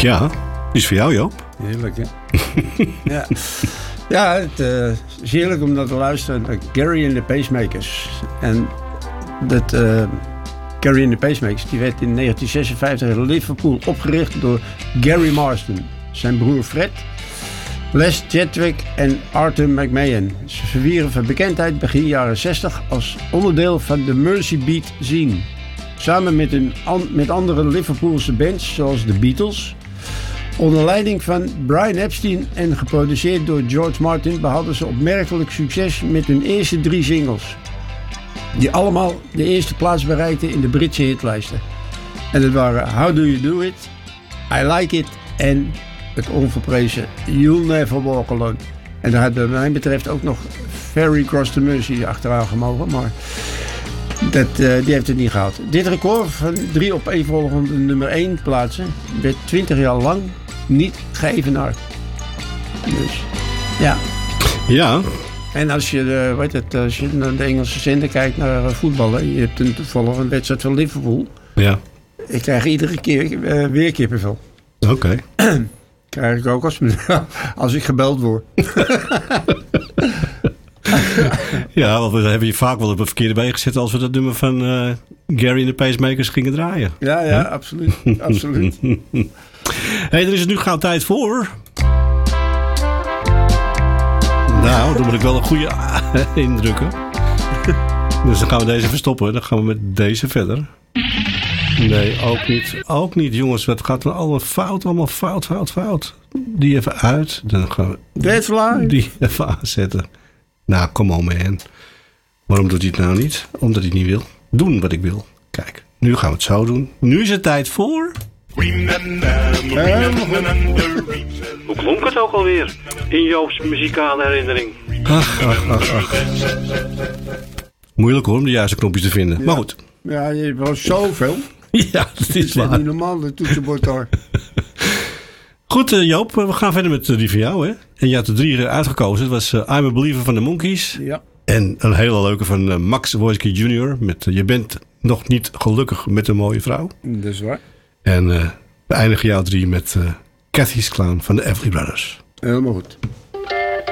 Ja, die is voor jou, Joop. Heerlijk, hè? Ja, het is heerlijk om naar te luisteren naar Gary and the Pacemakers. En dat Gary and the Pacemakers, die werd in 1956 in Liverpool opgericht door Gary Marston, zijn broer Fred, Les Chadwick en Arthur McMahon. Ze verwierven van bekendheid begin jaren 60 als onderdeel van de Mersey Beat scene. Samen met andere Liverpoolse bands zoals de Beatles. Onder leiding van Brian Epstein en geproduceerd door George Martin behaalden ze opmerkelijk succes met hun eerste 3 singles. Die allemaal de eerste plaats bereikten in de Britse hitlijsten. En dat waren How Do You Do It, I Like It en het onverprezen You'll Never Walk Alone. En daar had wat mij betreft ook nog Ferry Cross the Mersey achteraan gemogen, maar die heeft het niet gehaald. Dit record van 3 opeenvolgende nummer 1 plaatsen werd 20 jaar lang niet geëvenaard. Dus, ja. Ja. En als je naar de Engelse zender kijkt naar voetballen, je hebt toevallig een wedstrijd van Liverpool. Ja. Ik krijg iedere keer weer kippenvel. Oké. Krijg ik ook als ik gebeld word. Ja, want we hebben je vaak wel op een verkeerde been gezet als we dat nummer van Gary and the Pacemakers gingen draaien. Ja, absoluut. Absoluut. Hey, er is nu gauw tijd voor. Nou, dan moet ik wel een goede indrukken. Dus dan gaan we deze verstoppen. Dan gaan we met deze verder. Nee, ook niet. Ook niet, jongens. Wat gaat er allemaal fout? Allemaal fout. Die even uit. Dan gaan we die even aanzetten. Nou, come on, man. Waarom doet hij het nou niet? Omdat hij niet wil doen wat ik wil. Kijk, nu gaan we het zo doen. Nu is het tijd voor... Hoe klonk het ook alweer in Joop's muzikale herinnering? Ach. Moeilijk hoor, om de juiste knopjes te vinden. Ja. Maar goed. Ja, je hebt wel zoveel. Ja, dat is waar. Niet normaal, de toetsenbord daar. Goed, Joop, we gaan verder met die van jou, hè? En je had er 3 uitgekozen. Het was I'm a Believer van de Monkees. Ja. En een hele leuke van Max Wojcicki Jr. met Je bent nog niet gelukkig met een mooie vrouw. Dat is waar. En we eindigen jou 3 met Cathy's Clown van de Everly Brothers. Helemaal goed.